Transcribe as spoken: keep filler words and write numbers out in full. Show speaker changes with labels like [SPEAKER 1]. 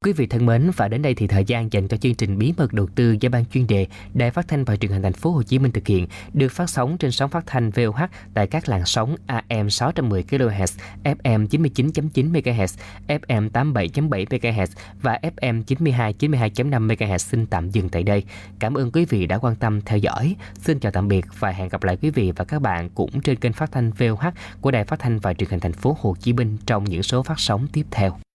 [SPEAKER 1] Quý vị thân mến, và đến đây thì thời gian dành cho chương trình Bí mật đầu tư do Ban chuyên đề Đài Phát thanh và Truyền hình Thành phố Hồ Chí Minh thực hiện được phát sóng trên sóng phát thanh vê o hát tại các làn sóng a em sáu trăm mười ki lô héc, ép em chín mươi chín chấm chín mê ga héc, ép em tám mươi bảy chấm bảy mê ga héc và ép em chín mươi hai chín mươi hai chấm năm mê ga héc. Xin tạm dừng tại đây. Cảm ơn quý vị đã quan tâm theo dõi. Xin chào tạm biệt và hẹn gặp lại quý vị và các bạn cũng trên kênh phát thanh vê o hát của Đài Phát thanh và Truyền hình Thành phố Hồ Chí Minh trong những số phát sóng tiếp theo.